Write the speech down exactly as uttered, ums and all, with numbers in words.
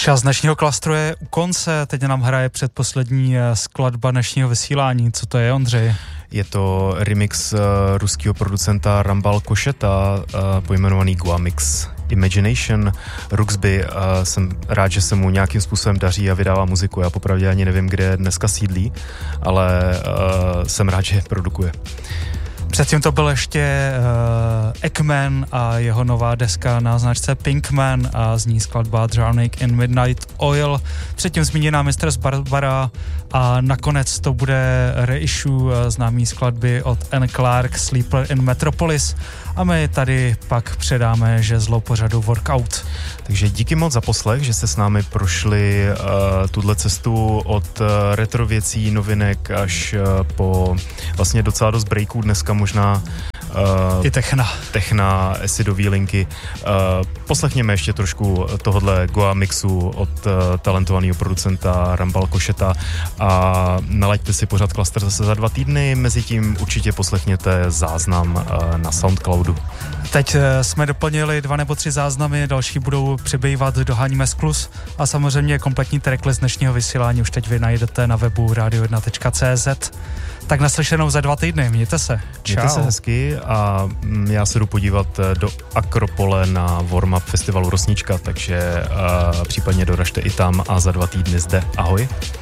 Čas dnešního klastru je u konce, teď nám hraje předposlední skladba dnešního vysílání. Co to je, Ondřej? Je to remix uh, ruského producenta Rambal Košeta, uh, pojmenovaný Guamix Imagination. Ruxby, uh, jsem rád, že se mu nějakým způsobem daří a vydává muziku. Já popravdě ani nevím, kde dneska sídlí, ale uh, jsem rád, že produkuje. Předtím to byl ještě uh, Ekman a jeho nová deska na značce Pinkman a z ní skladba Drowning in Midnight Oil. Předtím zmíněná Mistress Barbara a nakonec to bude reissue známý skladby od Anne Clark, Sleeper in Metropolis, a my tady pak předáme žezlo pořadu Workout. Takže díky moc za poslech, že jste s námi prošli uh, tuhle cestu od uh, retro věcí, novinek až uh, po vlastně docela dost breaků, dneska možná uh, i techna. Techna, acidový linky. Uh, poslechněme ještě trošku tohodle Goa mixu od uh, talentovaného producenta Rambal Košeta a nalaďte si pořád Klaster zase za dva týdny, mezitím určitě poslechněte záznam uh, na Soundcloudu. Teď uh, jsme doplnili dva nebo tři záznamy, další budou přibývat, doháníme skluz a samozřejmě kompletní tracklist dnešního vysílání už teď vy najdete na webu radio jedna tečka cé zet. Tak naslyšenou za dva týdny, mějte se. Čau. Mějte se hezky a já se jdu podívat do Akropole na warm-up festivalu Rosnička, takže uh, případně doražte i tam a za dva týdny zde. Ahoj.